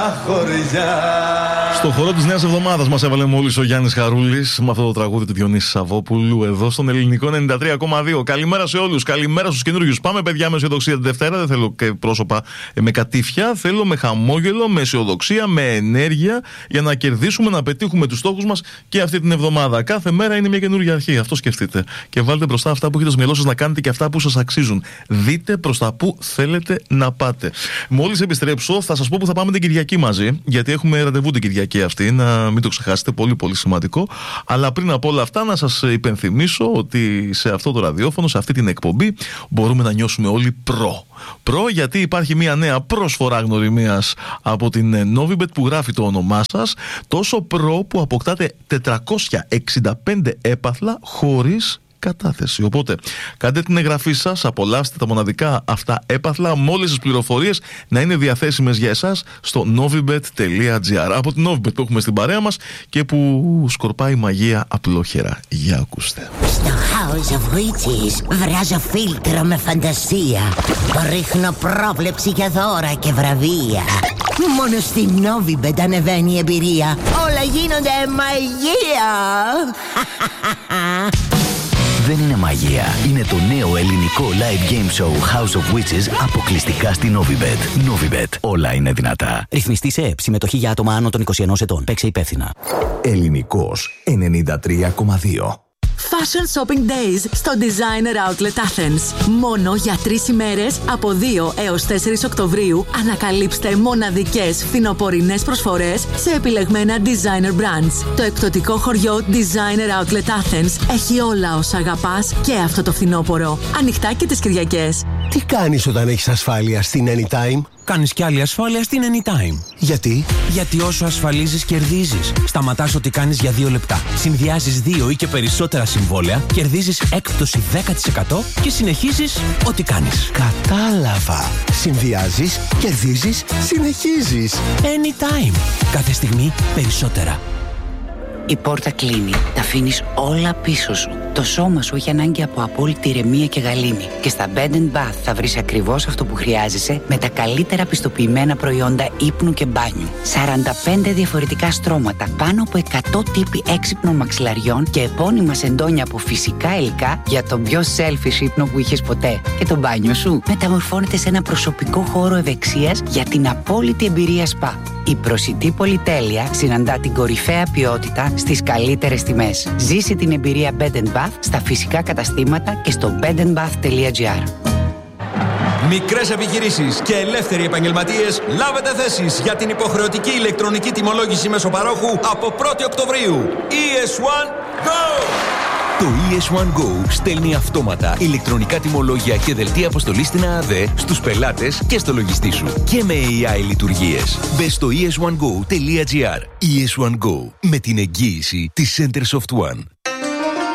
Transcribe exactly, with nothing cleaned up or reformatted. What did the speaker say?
Στο χορό της νέας εβδομάδας μας έβαλε μόλις ο Γιάννης Χαρούλης με αυτό το τραγούδι του Διονύση Σαββόπουλου εδώ στον Ελληνικό ενενήντα τρία κόμμα δύο. Καλημέρα σε όλους, καλημέρα στους καινούριους. Πάμε, παιδιά, με αισιοδοξία τη Δευτέρα. Δεν θέλω και πρόσωπα με κατήφια. Θέλω με χαμόγελο, με αισιοδοξία, με ενέργεια για να κερδίσουμε, να πετύχουμε τους στόχους μας και αυτή την εβδομάδα. Κάθε μέρα είναι μια καινούργια αρχή. Αυτό σκεφτείτε. Και βάλτε μπροστά αυτά που έχετε στο μυαλό σας να κάνετε και αυτά που σας αξίζουν. Δείτε προς τα που θέλετε να πάτε. Μόλις επιστρέψω, θα σας πω που θα πάμε την Κυριακή μαζί, γιατί έχουμε ραντεβού την Κυριακή αυτή, να μην το ξεχάσετε, πολύ πολύ σημαντικό. Αλλά πριν από όλα αυτά, να σας υπενθυμίσω ότι σε αυτό το ραδιόφωνο, σε αυτή την εκπομπή, μπορούμε να νιώσουμε όλοι προ. Προ, γιατί υπάρχει μια νέα προσφορά γνωριμίας από την Novibet που γράφει το όνομά σας. Τόσο προ που αποκτάτε τετρακόσια εξήντα πέντε έπαθλα χωρίς κατάθεση. Οπότε κάντε την εγγραφή σας, απολαύστε τα μοναδικά αυτά έπαθλα με όλες τις πληροφορίες να είναι διαθέσιμες για εσάς στο novibet τελεία gr. Από την Novibet που έχουμε στην παρέα μας και που σκορπάει μαγεία απλόχερα. Για ακούστε. Στο House of Witches βράζω φίλτρο με φαντασία. Ρίχνω πρόβλεψη για δώρα και βραβεία. Μόνο στην Novibet ανεβαίνει η εμπειρία. Όλα γίνονται μαγεία. Δεν είναι μαγεία. Είναι το νέο ελληνικό live game show House of Witches αποκλειστικά στη Novibet. Novibet. Όλα είναι δυνατά. Ρυθμιστή σε ΕΕΠ. Συμμετοχή για άτομα άνω των είκοσι ενός ετών. Παίξε υπεύθυνα. Ελληνικός ενενήντα τρία κόμμα δύο. Fashion Shopping Days στο Designer Outlet Athens. Μόνο για τρεις ημέρες από δύο έως τέσσερις Οκτωβρίου ανακαλύψτε μοναδικές φθινοπορεινές προσφορές σε επιλεγμένα designer brands. Το εκπτωτικό χωριό Designer Outlet Athens έχει όλα όσα αγαπάς και αυτό το φθινόπωρο. Ανοιχτά και τις Κυριακές. Τι κάνεις όταν έχεις ασφάλεια στην Anytime? Κάνεις κι άλλη ασφάλεια στην Anytime. Γιατί? Γιατί όσο ασφαλίζεις, κερδίζεις. Σταματάς ό,τι κάνεις για δύο λεπτά. Συνδυάζεις δύο ή και περισσότερα συμβόλαια, κερδίζεις έκπτωση δέκα τοις εκατό και συνεχίζεις ό,τι κάνεις. Κατάλαβα. Συνδυάζεις, κερδίζεις, συνεχίζεις. Anytime. Κάθε στιγμή περισσότερα. Η πόρτα κλείνει. Τα αφήνεις όλα πίσω σου. Το σώμα σου έχει ανάγκη από απόλυτη ηρεμία και γαλήνη. Και στα Bed and Bath θα βρεις ακριβώς αυτό που χρειάζεσαι με τα καλύτερα πιστοποιημένα προϊόντα ύπνου και μπάνιου. σαράντα πέντε διαφορετικά στρώματα, πάνω από εκατό τύποι έξυπνων μαξιλαριών και επώνυμα σεντόνια από φυσικά υλικά για τον πιο selfish ύπνο που είχες ποτέ. Και το μπάνιο σου μεταμορφώνεται σε ένα προσωπικό χώρο ευεξίας για την απόλυτη εμπειρία σπα. Η προσιτή πολυτέλεια συναντά την κορυφαία ποιότητα στις καλύτερες τιμές. Ζήσε την εμπειρία Bed and Bath στα φυσικά καταστήματα και στο bed and bath τελεία gr. Μικρές επιχειρήσεις και ελεύθεροι επαγγελματίες, λάβετε θέσεις για την υποχρεωτική ηλεκτρονική τιμολόγηση μεσοπαρόχου από πρώτη Οκτωβρίου. ι ες βαν Go! Το ι ες βαν Go στέλνει αυτόματα ηλεκτρονικά τιμολόγια και δελτία αποστολής στην ΑΑΔΕ στους πελάτες και στο λογιστή σου. Και με έι άι λειτουργίες. Μπες στο ι ες βαν go τελεία gr. ι ες βαν Go. Με την εγγύηση της Center Soft One.